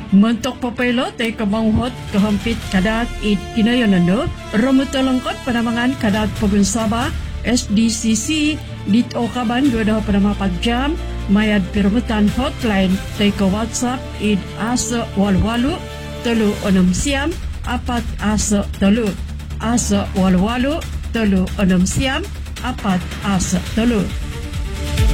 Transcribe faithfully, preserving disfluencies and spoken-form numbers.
Mentok papilot ay kamanghot kahampit kadat it kinayonando, romutalangkot panamangan kadat pagunsaba, S D C C, dito kaban dua dah panamapag-jam, mayad pirmutan hotline, tay ka WhatsApp id asa walwalu, telu onam siam, apat asa telu, asa walwalu, telu onam siam, apat asa telu.